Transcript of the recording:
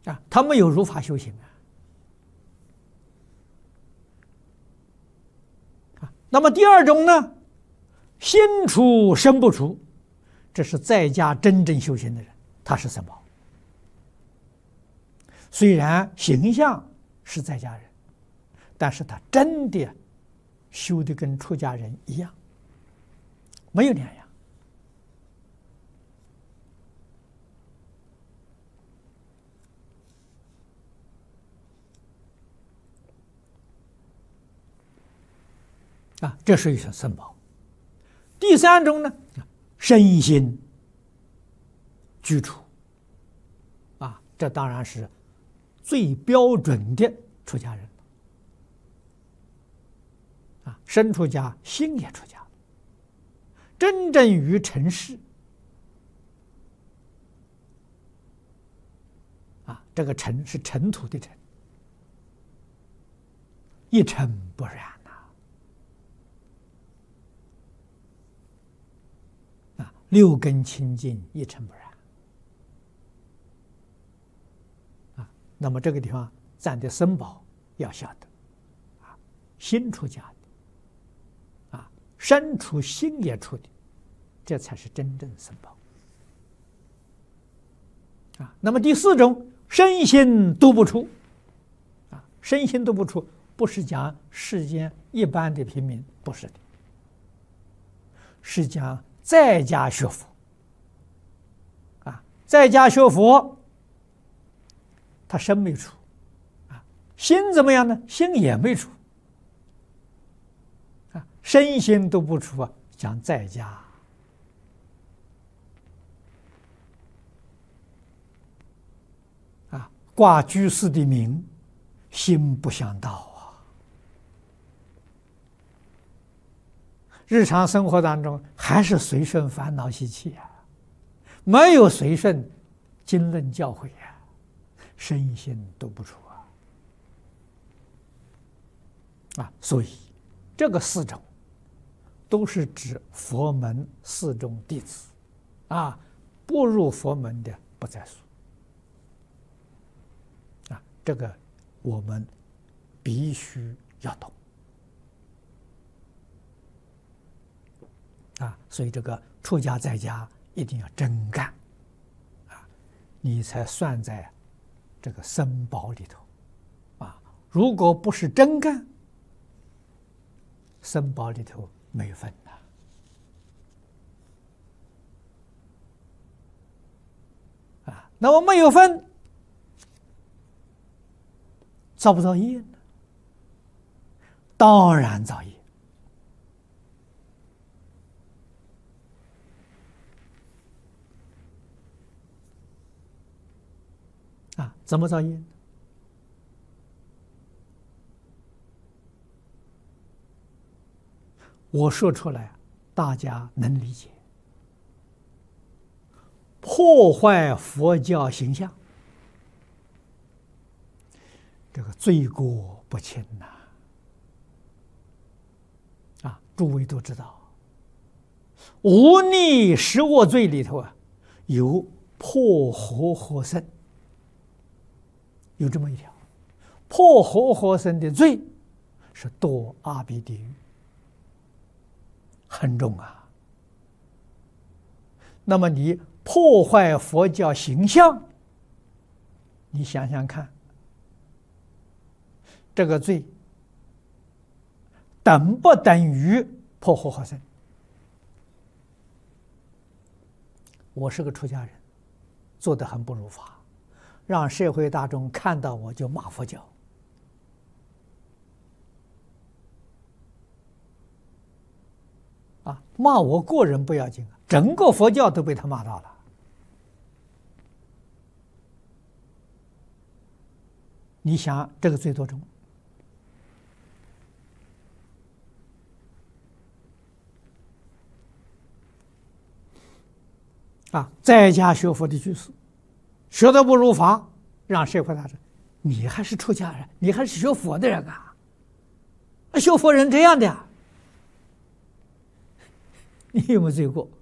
啊，他没有如法修行啊。那么第二种呢，心除身不除，这是在家真正修行的人，他是僧宝。虽然形象是在家人，但是他真的修的跟出家人一样，没有两样。啊，这是一种僧宝。第三种呢，身心居处。啊，这当然是最标准的出家人。啊，身出家，心也出家，真正于尘世。啊，这个尘是尘土的尘，一尘不染。六根清净，一尘不染。啊，那么这个地方咱的僧宝要晓得，啊，心出家的，啊，身出心也出的，这才是真正僧宝。啊，那么第四种，身心都不出。啊，身心都不出，不是讲世间一般的平民，不是的，是讲在家学佛。啊，在家学佛，他身没出，啊，心怎么样呢？心也没出，啊，身心都不出啊，讲在家。啊，挂居士的名，心不相到啊。日常生活当中还是随顺烦恼习气啊，没有随顺经论教诲啊，身心都不出啊。所以这个四种都是指佛门四众弟子啊，不入佛门的不在数啊。这个我们必须要懂。啊，所以这个出家在家一定要真干，啊，你才算在这个僧宝里头，啊，如果不是真干，僧宝里头没分的，啊，那么没有分，造不造业呢？当然造业。啊，怎么造业？我说出来，大家能理解。破坏佛教形象，这个罪过不轻呐！啊，诸位都知道，无逆十恶罪里头啊，有破活活僧。有这么一条，破活活僧的罪是堕阿鼻地狱，很重啊。那么你破坏佛教形象，你想想看，这个罪等不等于破活活僧？我是个出家人，做得很不如法。让社会大众看到我就骂佛教，啊，骂我个人不要紧，整个佛教都被他骂到了。你想这个罪多重？啊，在家学佛的居士。学得不如法，让社会大众，你还是出家人，你还是学佛的人啊？学佛人这样的，你有没有罪过？